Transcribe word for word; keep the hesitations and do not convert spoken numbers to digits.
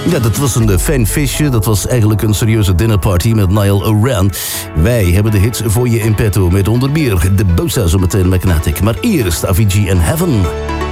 Ja, dat was een fijn feestje. Dat was eigenlijk een serieuze dinnerparty met Niall Horan. Wij hebben de hits voor je in petto met onder meer de Bosa zometeen Magnetic. Maar eerst Avicii en Heaven.